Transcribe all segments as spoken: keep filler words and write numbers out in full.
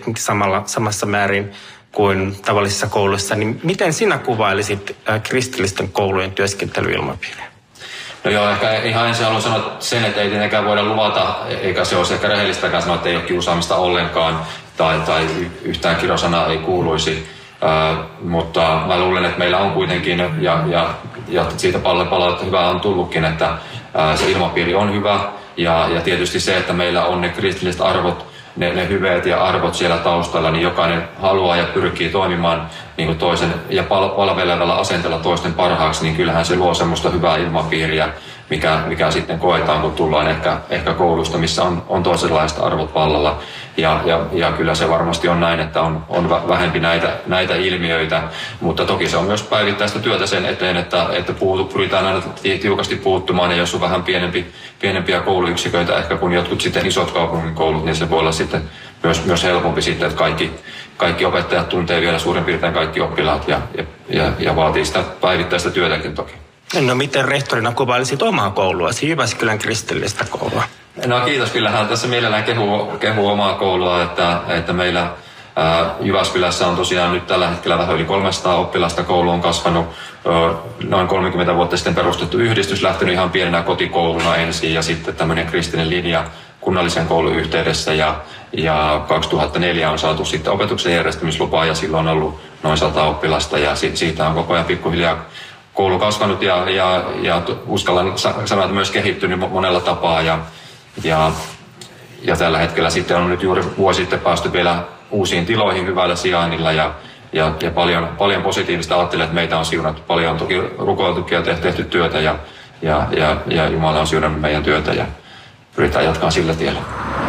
kuitenkin samalla, samassa määrin kuin tavallisissa kouluissa. Niin miten sinä kuvailisit kristillisten koulujen työskentelyilmapiiriä? No joo, ehkä ihan ensin haluan sanoa sen, että ei tietenkään voida luvata, eikä se olisi ehkä rehellistäkään sanoa, että ei ole kiusaamista ollenkaan tai, tai yhtään kirosanaa ei kuuluisi. Äh, mutta mä luulen, että meillä on kuitenkin, ja, ja, ja siitä paljon palautetta hyvää on tullutkin, että äh, se ilmapiiri on hyvä. Ja, ja tietysti se, että meillä on ne kristilliset arvot, ne, ne hyveet ja arvot siellä taustalla, niin jokainen haluaa ja pyrkii toimimaan niin kuin toisen ja pal- palvelevalla asenteella toisten parhaaksi, niin kyllähän se luo semmoista hyvää ilmapiiriä, mikä, mikä sitten koetaan, kun tullaan ehkä, ehkä koulusta, missä on, on toisenlaiset arvot vallalla. Ja, ja, ja kyllä se varmasti on näin, että on, on vähempi näitä, näitä ilmiöitä, mutta toki se on myös päivittäistä työtä sen eteen, että, että puhutu, pyritään aina tiukasti puuttumaan, ja jos on vähän pienempi, pienempiä kouluyksiköitä ehkä kuin jotkut sitten isot kaupungin koulut, niin se voi olla sitten myös, myös helpompi sitten, että kaikki, kaikki opettajat tuntee vielä suurin piirtein kaikki oppilaat ja, ja, ja, ja vaatii sitä päivittäistä työtäkin toki. No miten rehtorina kuvailisit omaa kouluasi, Jyväskylän kristillistä koulua? No kiitos, kyllähän tässä mielellään kehuu, kehuu omaa koulua, että, että meillä ää, Jyväskylässä on tosiaan nyt tällä hetkellä vähän yli kolmesataa oppilasta. Koulu on kasvanut ö, noin kolmekymmentä vuotta sitten perustettu yhdistys, lähtenyt ihan pienenä kotikouluna ensin ja sitten tämmöinen kristillinen linja kunnallisen koulun yhteydessä ja, ja kaksituhattaneljä on saatu sitten opetuksen järjestämislupaa ja silloin on ollut noin sata oppilasta ja sit, siitä on koko ajan pikkuhiljaa koulu kasvanut ja, ja, ja uskallan sanoa, että myös kehittynyt monella tapaa ja, ja, ja tällä hetkellä sitten on nyt juuri vuosi sitten päästy vielä uusiin tiloihin hyvällä sijainnilla ja, ja, ja paljon, paljon positiivista. Ajattelen, että meitä on siunattu paljon, toki rukoiltukin ja tehty työtä ja, ja, ja, ja Jumala on siunannut meidän työtä ja pyritään jatkaa sillä tiellä.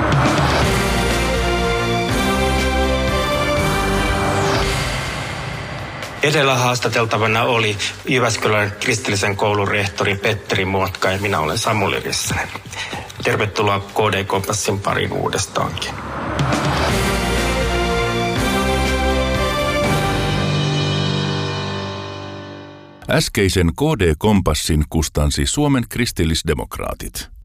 Edellä haastateltavana oli Jyväskylän kristillisen koulun rehtori Petteri Muotka ja minä olen Samuli Rissanen. Tervetuloa K D-kompassin pariin uudestaankin. Äskeisen K D-kompassin kustansi Suomen kristillisdemokraatit.